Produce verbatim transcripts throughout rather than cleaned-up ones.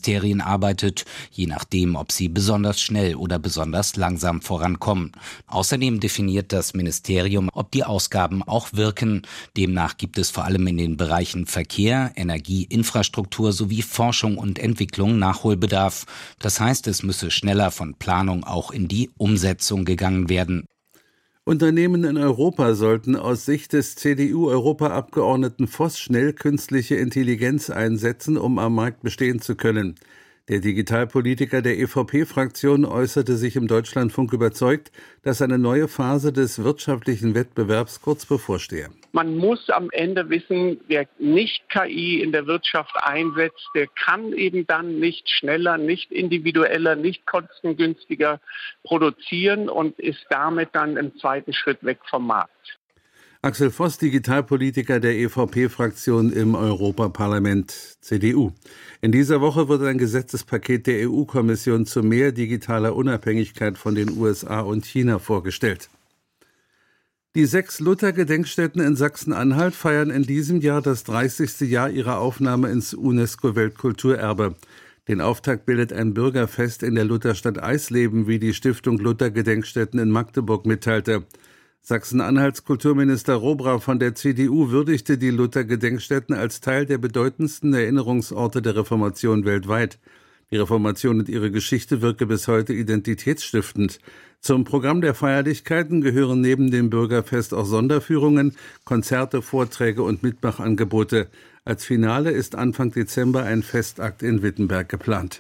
Ministerien arbeitet, je nachdem, ob sie besonders schnell oder besonders langsam vorankommen. Außerdem definiert das Ministerium, ob die Ausgaben auch wirken. Demnach gibt es vor allem in den Bereichen Verkehr, Energie, Infrastruktur sowie Forschung und Entwicklung Nachholbedarf. Das heißt, es müsse schneller von Planung auch in die Umsetzung gegangen werden. Unternehmen in Europa sollten aus Sicht des C D U-Europaabgeordneten Voss schnell künstliche Intelligenz einsetzen, um am Markt bestehen zu können. Der Digitalpolitiker der E V P-Fraktion äußerte sich im Deutschlandfunk überzeugt, dass eine neue Phase des wirtschaftlichen Wettbewerbs kurz bevorstehe. Man muss am Ende wissen, wer nicht K I in der Wirtschaft einsetzt, der kann eben dann nicht schneller, nicht individueller, nicht kostengünstiger produzieren und ist damit dann im zweiten Schritt weg vom Markt. Axel Voss, Digitalpolitiker der E V P-Fraktion im Europaparlament C D U. In dieser Woche wird ein Gesetzespaket der E U-Kommission zu mehr digitaler Unabhängigkeit von den U S A und China vorgestellt. Die sechs Luther-Gedenkstätten in Sachsen-Anhalt feiern in diesem Jahr das dreißigste Jahr ihrer Aufnahme ins UNESCO-Weltkulturerbe. Den Auftakt bildet ein Bürgerfest in der Lutherstadt Eisleben, wie die Stiftung Luther-Gedenkstätten in Magdeburg mitteilte. Sachsen-Anhalts Kulturminister Robra von der C D U würdigte die Luther-Gedenkstätten als Teil der bedeutendsten Erinnerungsorte der Reformation weltweit. Die Reformation und ihre Geschichte wirke bis heute identitätsstiftend. Zum Programm der Feierlichkeiten gehören neben dem Bürgerfest auch Sonderführungen, Konzerte, Vorträge und Mitmachangebote. Als Finale ist Anfang Dezember ein Festakt in Wittenberg geplant.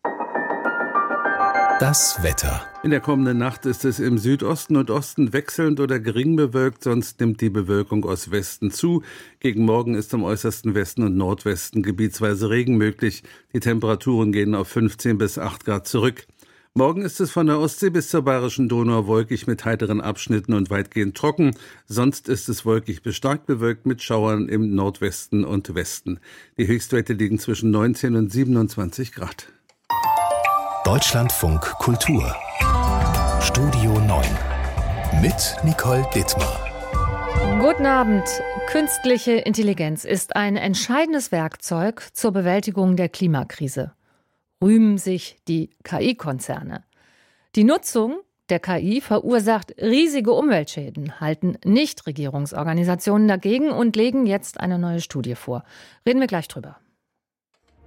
Das Wetter. In der kommenden Nacht ist es im Südosten und Osten wechselnd oder gering bewölkt, sonst nimmt die Bewölkung aus Westen zu. Gegen Morgen ist im äußersten Westen und Nordwesten gebietsweise Regen möglich. Die Temperaturen gehen auf fünfzehn bis acht Grad zurück. Morgen ist es von der Ostsee bis zur Bayerischen Donau wolkig mit heiteren Abschnitten und weitgehend trocken. Sonst ist es wolkig bis stark bewölkt mit Schauern im Nordwesten und Westen. Die Höchstwerte liegen zwischen neunzehn und siebenundzwanzig Grad. Deutschlandfunk Kultur Studio neun mit Nicole Dittmar. Guten Abend. Künstliche Intelligenz ist ein entscheidendes Werkzeug zur Bewältigung der Klimakrise. Rühmen sich die K I-Konzerne. Die Nutzung der K I verursacht riesige Umweltschäden, halten Nichtregierungsorganisationen dagegen und legen jetzt eine neue Studie vor. Reden wir gleich drüber.